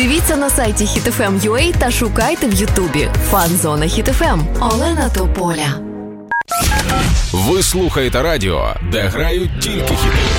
Дивіться на сайті HitFM.ua та шукайте в Ютубі. Фан-зона HitFM. Олена Тополя. Ви слухаєте радіо, де грають тільки хіти.